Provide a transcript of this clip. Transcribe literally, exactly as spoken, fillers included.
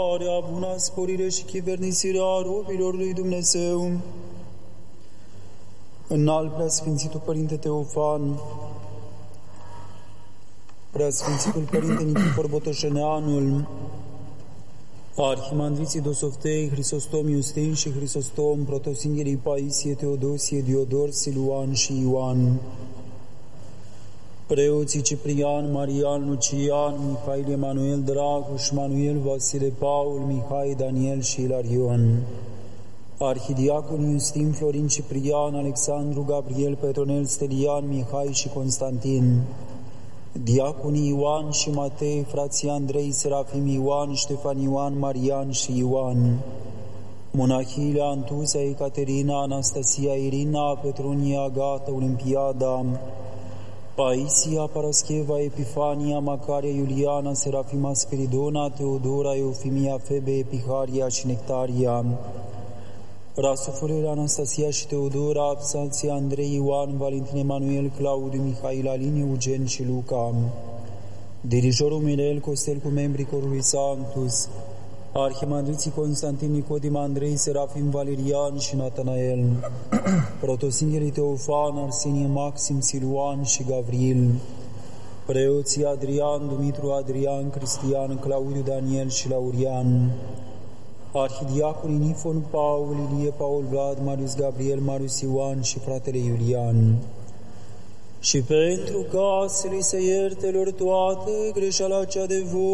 Buna sporire și chivernisirea robilor lui Dumnezeu. Înalt Preasfințitul Părinte Teofan, Preasfințitul Părinte Nichifor Botoșeneanul, Arhimandriții Dosoftei, Hristostom Iustin și Hristostom, Protosingherii Paisie, Teodosie, Diodor, Siluan și Ioan, preoții Ciprian, Marian, Lucian, Mihail, Emanuel, Dragoș, Manuel, Vasile, Paul, Mihai, Daniel și Ilarion, arhidiaconii Iustin, Florin, Ciprian, Alexandru, Gabriel, Petronel, Stelian, Mihai și Constantin, diaconii Ioan și Matei, frații Andrei, Serafim, Ioan, Ștefan, Ioan, Marian și Ioan, monahiile Antuza, Ecaterina, Anastasia, Irina, Petrunia, Agata, Olimpiada, Paisia, Parascheva, Epifania, Macaria, Iuliana, Serafima, Spiridona, Teodora, Eufimia, Febe, Epiharia și Nectaria, Rasufurele, Anastasia și Teodora, Absanția, Andrei, Ioan, Valentin, Emanuel, Claudiu, Mihail, Alin, Eugen și Luca, dirijorul Mirel, Costel cu membrii corului Sanctus, arhimandriții Constantin, Nicodim, Andrei, Serafim, Valerian și Natanael, protosingherii Teofan, Arsenie, Maxim, Siluan și Gavril, preoții Adrian, Dumitru, Adrian, Cristian, Claudiu, Daniel și Laurian, arhidiaconii Nifon, Paul, Ilie, Paul, Vlad, Marius, Gabriel, Marius, Ioan și fratele Iulian. Și pentru ca să li se ierte lor toate greșeala cea de voi,